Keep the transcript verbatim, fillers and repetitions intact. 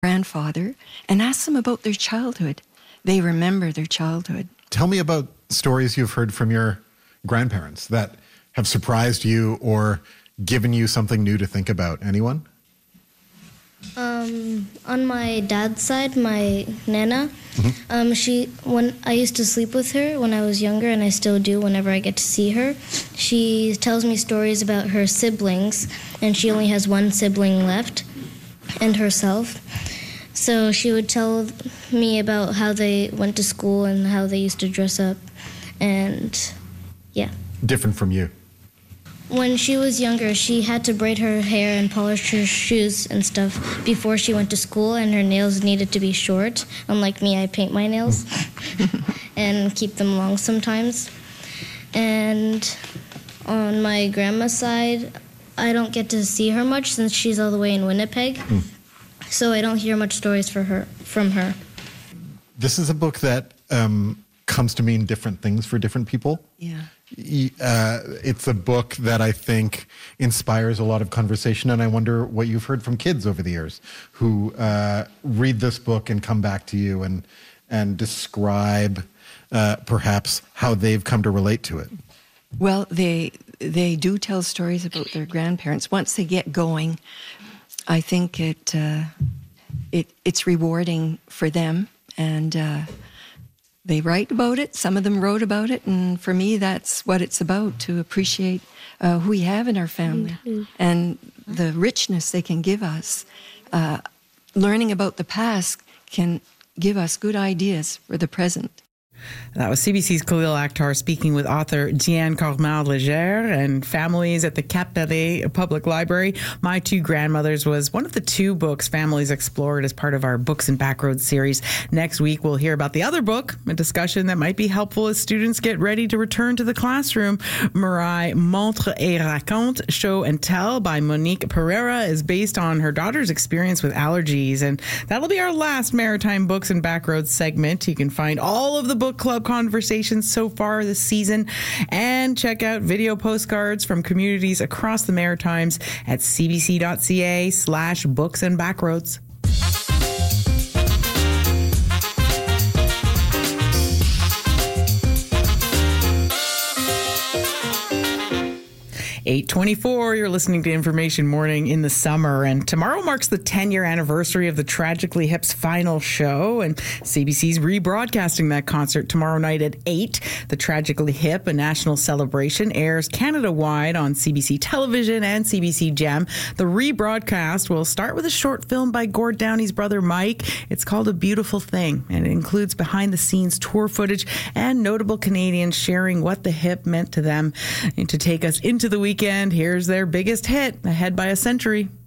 grandfather and ask them about their childhood. They remember their childhood. Tell me about stories you've heard from your grandparents that have surprised you or given you something new to think about. Anyone? Um, on my dad's side, my Nana, mm-hmm. um, she when I used to sleep with her when I was younger, and I still do whenever I get to see her. She tells me stories about her siblings, and she only has one sibling left, and herself. So she would tell me about how they went to school and how they used to dress up, and yeah. Different from you. When she was younger, she had to braid her hair and polish her shoes and stuff before she went to school, and her nails needed to be short. Unlike me, I paint my nails and keep them long sometimes. And on my grandma's side, I don't get to see her much since she's all the way in Winnipeg, mm. so I don't hear much stories for her from her. This is a book that um, comes to mean different things for different people. Yeah. Uh, it's a book that I think inspires a lot of conversation, and I wonder what you've heard from kids over the years who uh, read this book and come back to you and and describe uh, perhaps how they've come to relate to it. Well, they they do tell stories about their grandparents. Once they get going, I think it uh, it it's rewarding for them, and uh, they write about it. Some of them wrote about it, and for me, that's what it's about, to appreciate uh, who we have in our family mm-hmm. and the richness they can give us. Uh, learning about the past can give us good ideas for the present. That was C B C's Khalil Akhtar speaking with author Diane Cormard-Legere and families at the Cap-Ferret Public Library. My Two Grandmothers was one of the two books families explored as part of our Books and Backroads series. Next week, we'll hear about the other book, a discussion that might be helpful as students get ready to return to the classroom. Mireille Montre et Raconte, Show and Tell by Monique Pereira is based on her daughter's experience with allergies. And that'll be our last Maritime Books and Backroads segment. You can find all of the books club conversations so far this season and check out video postcards from communities across the Maritimes at cbc.ca slash books and backroads. eight twenty-four, you're listening to Information Morning in the summer, and tomorrow marks the ten-year anniversary of the Tragically Hip's final show, and C B C's rebroadcasting that concert tomorrow night at eight. The Tragically Hip, a national celebration, airs Canada-wide on C B C Television and C B C Gem. The rebroadcast will start with a short film by Gord Downie's brother Mike. It's called A Beautiful Thing, and it includes behind-the-scenes tour footage and notable Canadians sharing what the Hip meant to them. And to take us into the weekend, here's their biggest hit, Ahead by a Century.